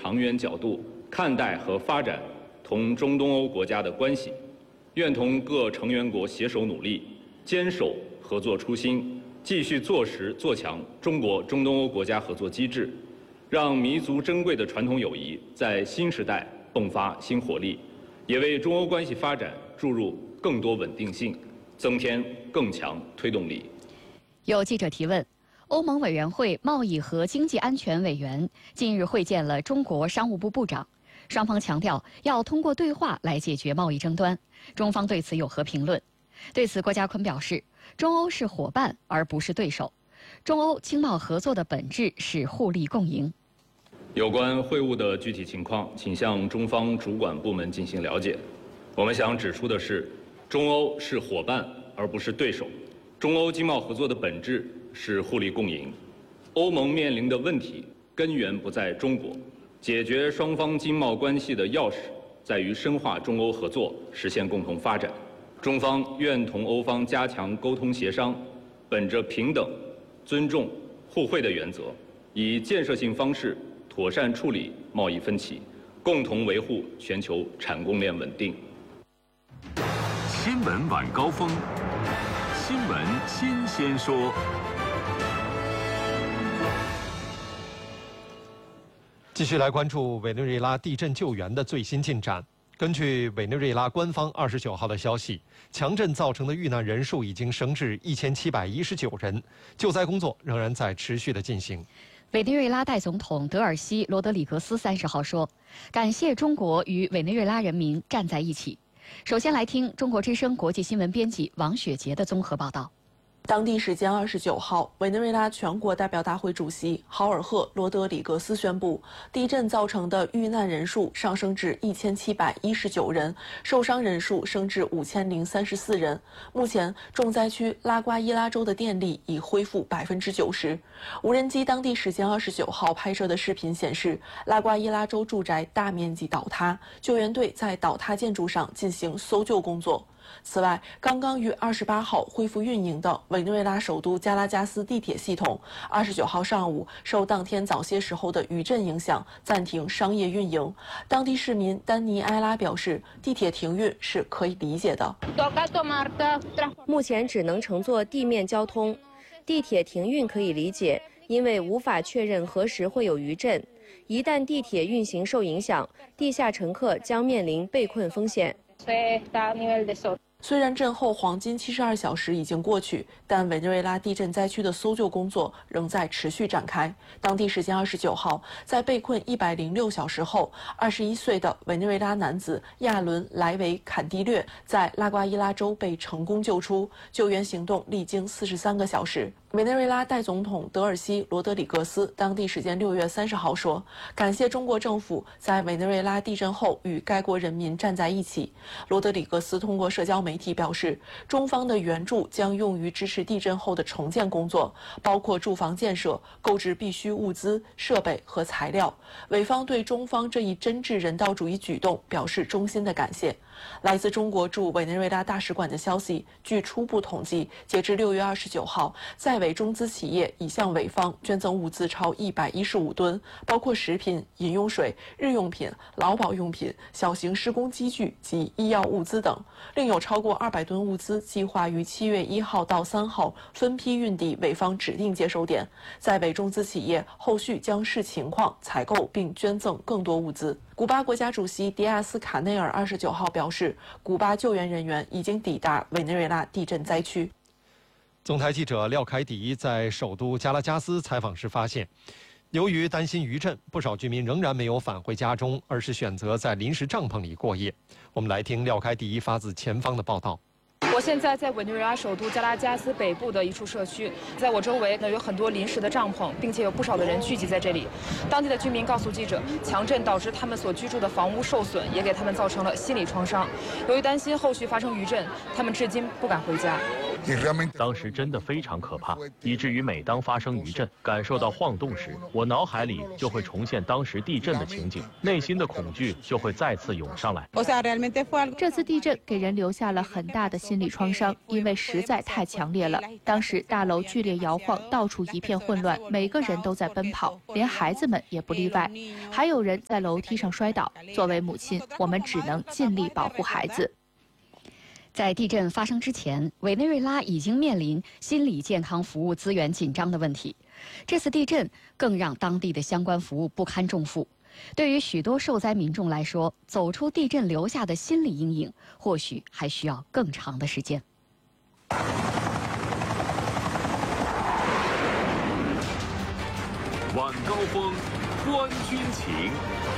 长远角度看待和发展同中东欧国家的关系，愿同各成员国携手努力，坚守合作初心，继续做实做强中国中东欧国家合作机制，让弥足珍贵的传统友谊在新时代迸发新活力，也为中欧关系发展注入更多稳定性，增添更强推动力。 有记者提问，欧盟委员会贸易和经济安全委员近日会见了中国商务部部长，双方强调要通过对话来解决贸易争端，中方对此有何评论？对此，郭家坤表示，中欧是伙伴而不是对手，中欧经贸合作的本质是互利共赢。 有关会晤的具体情况，请向中方主管部门进行了解。我们想指出的是，中欧是伙伴而不是对手，中欧经贸合作的本质是互利共赢。欧盟面临的问题根源不在中国，解决双方经贸关系的钥匙在于深化中欧合作，实现共同发展。中方愿同欧方加强沟通协商，本着平等、尊重、互惠的原则，以建设性方式妥善处理贸易分歧，共同维护全球产供链稳定。 新闻晚高峰，新闻新鲜说。 继续来关注委内瑞拉地震救援的最新进展。根据委内瑞拉官方29号的消息，强震造成的遇难人数已经升至1719人，救灾工作仍然在持续的进行。 委内瑞拉代总统德尔西·罗德里格斯30号说：“感谢中国与委内瑞拉人民站在一起。”首先来听中国之声国际新闻编辑王雪杰的综合报道。 当地时间29号，委内瑞拉全国代表大会主席豪尔赫·罗德里格斯宣布，地震造成的遇难人数上升至1719人，受伤人数升至5034人。目前，重灾区拉瓜伊拉州的电力已恢复90%。无人机当地时间29号拍摄的视频显示，拉瓜伊拉州住宅大面积倒塌，救援队在倒塌建筑上进行搜救工作。此外，刚刚于28号恢复运营的委内瑞拉首都加拉加斯地铁系统，29号上午受当天早些时候的余震影响，暂停商业运营。当地市民丹尼埃拉表示，地铁停运是可以理解的。 目前只能乘坐地面交通，地铁停运可以理解，因为无法确认何时会有余震。一旦地铁运行受影响，地下乘客将面临被困风险。 虽然震后黄金72小时已经过去，但委内瑞拉地震灾区的搜救工作仍在持续展开。当地时间29号，在被困106小时后，21岁的委内瑞拉男子亚伦·莱维坎蒂略在拉瓜伊拉州被成功救出，救援行动历经43个小时。委内瑞拉代总统德尔西·罗德里格斯当地时间6月30号说：“感谢中国政府在委内瑞拉地震后与该国人民站在一起。”罗德里格斯通过社交媒体表示，中方的援助将用于支持地震后的重建工作，包括住房建设、购置必需物资、设备和材料。委方对中方这一真挚人道主义举动表示衷心的感谢。来自中国驻委内瑞拉大使馆的消息，据初步统计，截至6月29号，在委中资企业已向委方捐赠物资超115吨，包括食品、饮用水、日用品、劳保用品、小型施工机具及医药物资等。另有超过200吨物资计划于7月1号到3号分批运抵委方指定接收点，在委中资企业后续将视情况采购并捐赠更多物资。古巴国家主席迪亚斯卡内尔29号表示，古巴救援人员已经抵达委内瑞拉地震灾区。 总台记者廖凯迪在首都加拉加斯采访时发现，由于担心余震，不少居民仍然没有返回家中，而是选择在临时帐篷里过夜。我们来听廖凯迪发自前方的报道。 我现在在委内瑞拉首都加拉加斯北部的一处社区，在我周围呢有很多临时的帐篷，并且有不少的人聚集在这里。当地的居民告诉记者，强震导致他们所居住的房屋受损，也给他们造成了心理创伤。由于担心后续发生余震，他们至今不敢回家。 当时真的非常可怕，以至于每当发生余震，感受到晃动时，我脑海里就会重现当时地震的情景，内心的恐惧就会再次涌上来。 这次地震给人留下了很大的心理创伤，因为实在太强烈了。当时大楼剧烈摇晃，到处一片混乱，每个人都在奔跑，连孩子们也不例外，还有人在楼梯上摔倒。作为母亲，我们只能尽力保护孩子。 在地震发生之前，委内瑞拉已经面临心理健康服务资源紧张的问题。这次地震更让当地的相关服务不堪重负。对于许多受灾民众来说，走出地震留下的心理阴影，或许还需要更长的时间。 晚高峰，观军情。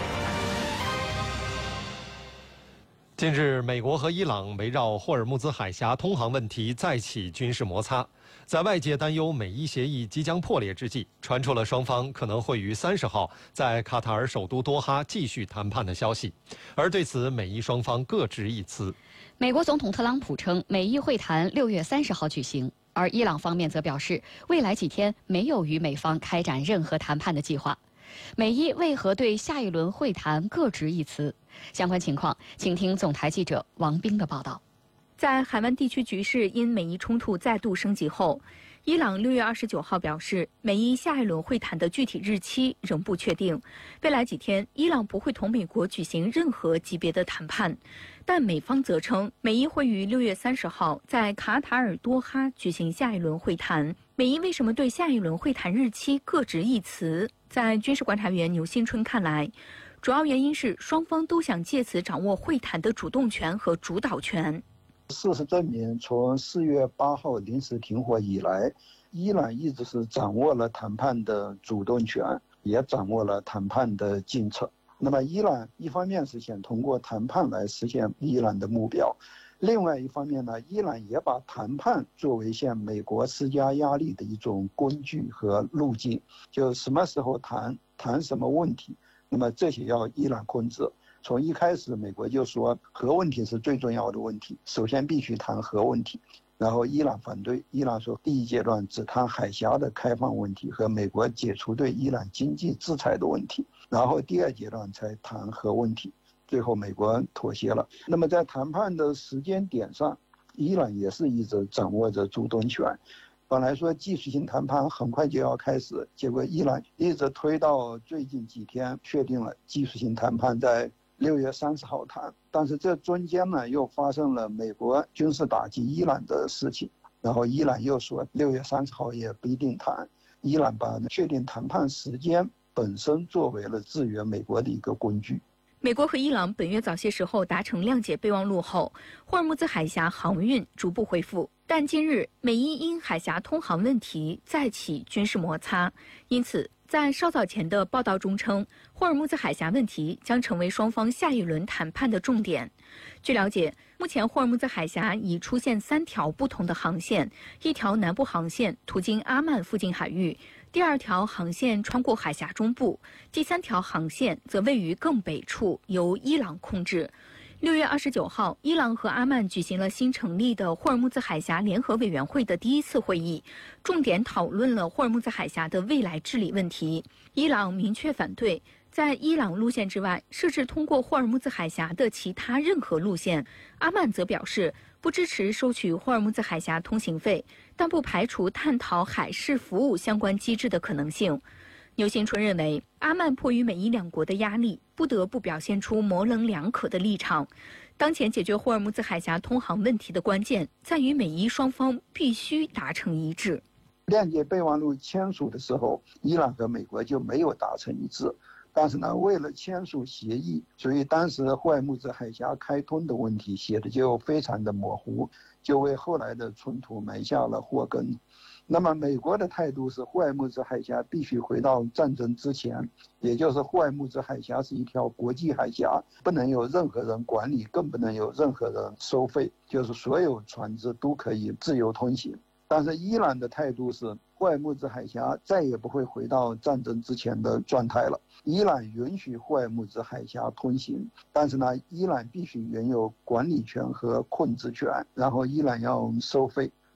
近日，美国和伊朗围绕霍尔木兹海峡通航问题再起军事摩擦。在外界担忧美伊协议即将破裂之际，传出了双方可能会于30号在卡塔尔首都多哈继续谈判的消息。而对此，美伊双方各执一词。 美国总统特朗普称，美伊会谈6月30号举行，而伊朗方面则表示，未来几天没有与美方开展任何谈判的计划。美伊为何对下一轮会谈各执一词？相关情况，请听总台记者王冰的报道。 在海湾地区局势因美伊冲突再度升级后，伊朗6月29号表示，美伊下一轮会谈的具体日期仍不确定。未来几天，伊朗不会同美国举行任何级别的谈判，但美方则称，美伊会于6月30号在卡塔尔多哈举行下一轮会谈。美伊为什么对下一轮会谈日期各执一词？在军事观察员牛新春看来，主要原因是双方都想借此掌握会谈的主动权和主导权。 事实证明，从4月8号临时停火以来，伊朗一直是掌握了谈判的主动权，也掌握了谈判的进程。那么，伊朗一方面是想通过谈判来实现伊朗的目标，另外一方面呢，伊朗也把谈判作为向美国施加压力的一种工具和路径，就什么时候谈什么问题，那么这些要伊朗控制。从一开始，美国就说核问题是最重要的问题，首先必须谈核问题。然后伊朗反对，伊朗说第一阶段只谈海峡的开放问题和美国解除对伊朗经济制裁的问题，然后第二阶段才谈核问题。最后美国妥协了。那么在谈判的时间点上，伊朗也是一直掌握着主动权。本来说技术性谈判很快就要开始，结果伊朗一直推到最近几天确定了技术性谈判在6月30号谈，但是这中间呢又发生了美国军事打击伊朗的事情，然后伊朗又说6月30号也不一定谈。伊朗把确定谈判时间本身作为了制约美国的一个工具。 美国和伊朗本月早些时候达成谅解备忘录后，霍尔木兹海峡航运逐步恢复。但近日，美伊因海峡通航问题再起军事摩擦，因此在稍早前的报道中称，霍尔木兹海峡问题将成为双方下一轮谈判的重点。据了解，目前霍尔木兹海峡已出现3条不同的航线，一条南部航线途经阿曼附近海域，第2条航线穿过海峡中部，第3条航线则位于更北处，由伊朗控制。6月29号，伊朗和阿曼举行了新成立的霍尔木兹海峡联合委员会的第1次会议，重点讨论了霍尔木兹海峡的未来治理问题。伊朗明确反对在伊朗路线之外设置通过霍尔木兹海峡的其他任何路线。阿曼则表示不支持收取霍尔木兹海峡通行费，但不排除探讨海事服务相关机制的可能性。牛新春认为，阿曼迫于美伊两国的压力，不得不表现出模棱两可的立场。当前解决霍尔木兹海峡通航问题的关键在于美伊双方必须达成一致。 谅解备忘录签署的时候，伊朗和美国就没有达成一致。但是呢，为了签署协议，所以当时霍尔木兹海峡开通的问题写的就非常的模糊，就为后来的冲突埋下了祸根。那么美国的态度是，霍尔木兹海峡必须回到战争之前，也就是霍尔木兹海峡是一条国际海峡，不能有任何人管理，更不能有任何人收费，就是所有船只都可以自由通行。但是伊朗的态度是，霍尔木兹海峡再也不会回到战争之前的状态了。伊朗允许霍尔木兹海峡通行，但是呢，伊朗必须拥有管理权和控制权，然后伊朗要收费。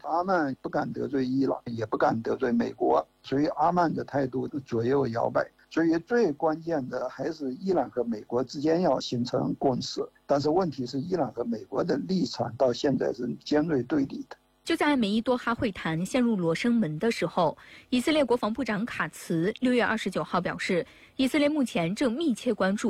阿曼不敢得罪伊朗，也不敢得罪美国，所以阿曼的态度左右摇摆。所以最关键的还是伊朗和美国之间要形成共识，但是问题是伊朗和美国的立场到现在是尖锐对立的。 就在美伊多哈会谈陷入罗生门的时候，以色列国防部长卡茨6月29号表示，以色列目前正密切关注